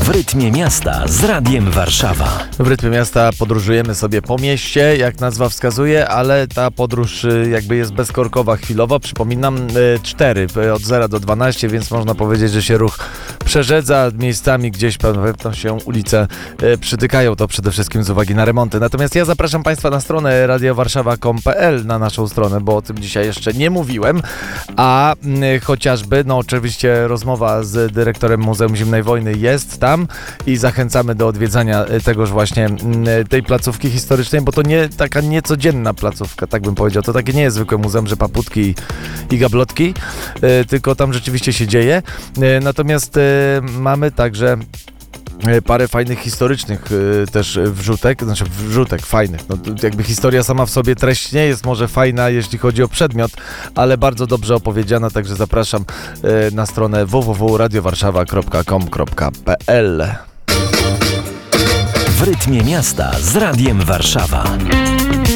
W rytmie miasta z Radiem Warszawa. W rytmie miasta podróżujemy sobie po mieście, jak nazwa wskazuje, ale ta podróż jakby jest bezkorkowa chwilowo. Przypominam, 4 od 0 do 12, więc można powiedzieć, że się ruch przerzedza. Miejscami gdzieś pewno się ulice przytykają, to przede wszystkim z uwagi na remonty. Natomiast ja zapraszam Państwa na stronę radiowarszawa.com.pl, na naszą stronę, bo o tym dzisiaj jeszcze nie mówiłem, a chociażby, no oczywiście rozmowa z dyrektorem Muzeum Zimnej Wojny jest tam i zachęcamy do odwiedzania tegoż właśnie tej placówki historycznej, bo to nie taka niecodzienna placówka, tak bym powiedział. To takie nie jest zwykłe muzeum, że paputki i gablotki, tylko tam rzeczywiście się dzieje. Natomiast mamy także parę fajnych historycznych też wrzutek fajnych. No, jakby historia sama w sobie, treść nie jest może fajna, jeśli chodzi o przedmiot, ale bardzo dobrze opowiedziana, także zapraszam na stronę www.radiowarszawa.com.pl. W rytmie miasta z Radiem Warszawa.